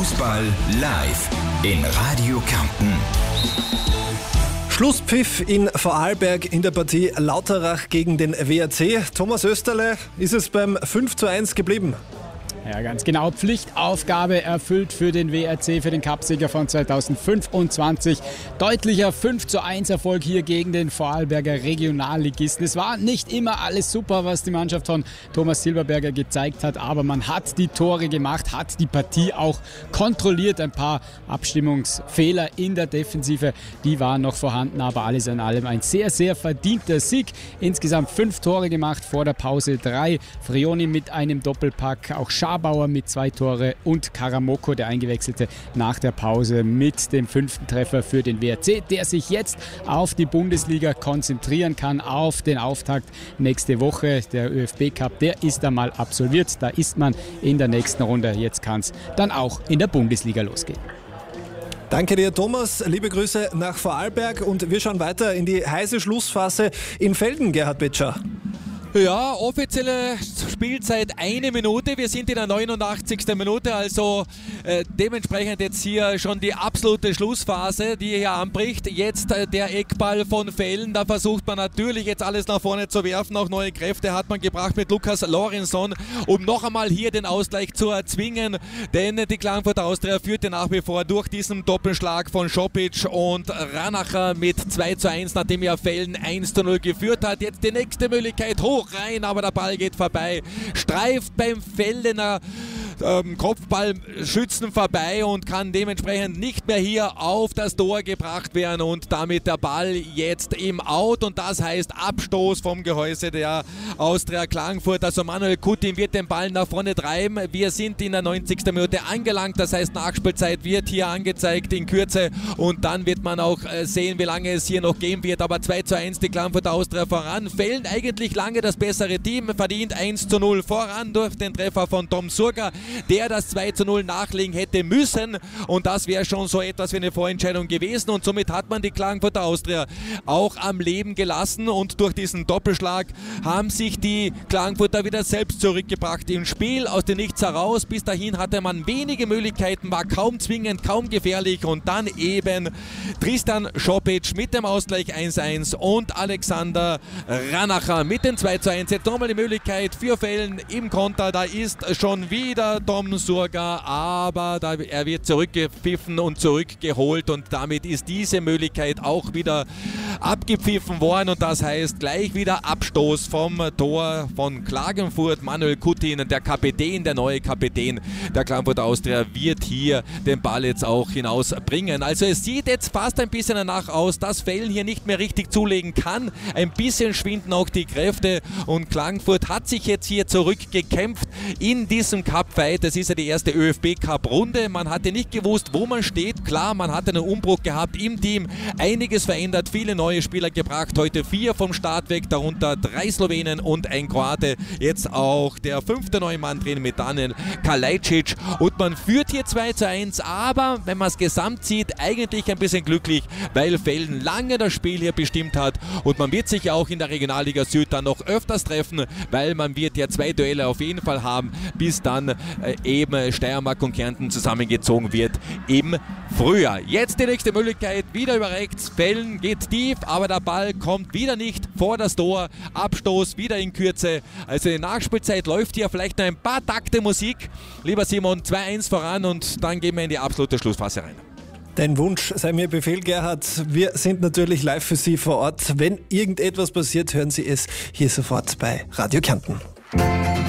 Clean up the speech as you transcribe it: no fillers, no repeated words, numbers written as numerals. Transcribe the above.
Fußball live in Radio Kärnten. Schlusspfiff in Vorarlberg in der Partie Lauterach gegen den WRC. Thomas Österle, ist es beim 5:1 geblieben? Ja, ganz genau. Pflichtaufgabe erfüllt für den WRC, für den Cupsieger von 2025. Deutlicher 5:1 Erfolg hier gegen den Vorarlberger Regionalligisten. Es war nicht immer alles super, was die Mannschaft von Thomas Silberberger gezeigt hat, aber man hat die Tore gemacht, hat die Partie auch kontrolliert. Ein paar Abstimmungsfehler in der Defensive, die waren noch vorhanden, aber alles in allem ein sehr, sehr verdienter Sieg. Insgesamt 5 Tore gemacht, vor der Pause 3. Frioni mit einem Doppelpack, auch Schabauer mit 2 Tore und Karamoko, der Eingewechselte, nach der Pause mit dem 5. Treffer für den WRC, der sich jetzt auf die Bundesliga konzentrieren kann, auf den Auftakt nächste Woche. Der ÖFB Cup, der ist einmal absolviert, da ist man in der nächsten Runde. Jetzt kann es dann auch in der Bundesliga losgehen. Danke dir, Thomas. Liebe Grüße nach Vorarlberg und wir schauen weiter in die heiße Schlussphase in Velden, Gerhard Betscher. Ja, offizielle Spielzeit 1 Minute. Wir sind in der 89. Minute, also dementsprechend jetzt hier schon die absolute Schlussphase, die hier anbricht. Jetzt der Eckball von Velden. Da versucht man natürlich jetzt alles nach vorne zu werfen. Auch neue Kräfte hat man gebracht mit Lukas Lorenson, um noch einmal hier den Ausgleich zu erzwingen. Denn die Klagenfurter Austria führte nach wie vor durch diesen Doppelschlag von Schopic und Ranacher mit 2:1, nachdem ja Velden 1:0 geführt hat. Jetzt die nächste Möglichkeit hoch rein, aber der Ball geht vorbei. Streift beim Veldener Kopfballschützen vorbei und kann dementsprechend nicht mehr hier auf das Tor gebracht werden und damit der Ball jetzt im Out und das heißt Abstoß vom Gehäuse der Austria Klagenfurt. Also Manuel Kutin wird den Ball nach vorne treiben. Wir sind in der 90. Minute angelangt, das heißt Nachspielzeit wird hier angezeigt in Kürze und dann wird man auch sehen, wie lange es hier noch gehen wird. Aber 2:1 die Klagenfurter Austria voran. Velden eigentlich lange das bessere Team, verdient 1:0 voran durch den Treffer von Tom Surga, der das 2:0 nachlegen hätte müssen und das wäre schon so etwas wie eine Vorentscheidung gewesen und somit hat man die Klagenfurter Austria auch am Leben gelassen und durch diesen Doppelschlag haben sich die Klagenfurter wieder selbst zurückgebracht im Spiel aus dem Nichts heraus. Bis dahin hatte man wenige Möglichkeiten, war kaum zwingend, kaum gefährlich und dann eben Tristan Schopic mit dem Ausgleich 1:1 und Alexander Ranacher mit dem 2:1. Jetzt nochmal die Möglichkeit für Velden im Konter, da ist schon wieder Tom Surga, aber er wird zurückgepfiffen und zurückgeholt und damit ist diese Möglichkeit auch wieder abgepfiffen worden und das heißt gleich wieder Abstoß vom Tor von Klagenfurt. Manuel Kutin, der Kapitän, der neue Kapitän der Klagenfurter Austria, wird hier den Ball jetzt auch hinausbringen. Also es sieht jetzt fast ein bisschen danach aus, dass Velden hier nicht mehr richtig zulegen kann. Ein bisschen schwinden auch die Kräfte und Klagenfurt hat sich jetzt hier zurückgekämpft in diesem Cup-Fight. Das ist ja die erste ÖFB-Cup-Runde. Man hatte nicht gewusst, wo man steht. Klar, man hatte einen Umbruch gehabt im Team. Einiges verändert, viele neue Spieler gebracht. Heute 4 vom Start weg, darunter 3 Slowenen und ein Kroate. Jetzt auch der 5. neue Mann drin mit Daniel Kalajdzic. Und man führt hier 2:1, aber wenn man es gesamt sieht, eigentlich ein bisschen glücklich, weil Velden lange das Spiel hier bestimmt hat und man wird sich auch in der Regionalliga Süd dann noch öfters treffen, weil man wird ja 2 Duelle auf jeden Fall haben, bis dann eben Steiermark und Kärnten zusammengezogen wird im Frühjahr. Jetzt die nächste Möglichkeit, wieder über rechts, Velden geht tief, aber der Ball kommt wieder nicht vor das Tor, Abstoß wieder in Kürze, also die Nachspielzeit läuft hier vielleicht noch ein paar Takte Musik. Lieber Simon, 2:1 voran und dann gehen wir in die absolute Schlussphase rein. Dein Wunsch sei mir Befehl, Gerhard. Wir sind natürlich live für Sie vor Ort. Wenn irgendetwas passiert, hören Sie es hier sofort bei Radio Kärnten.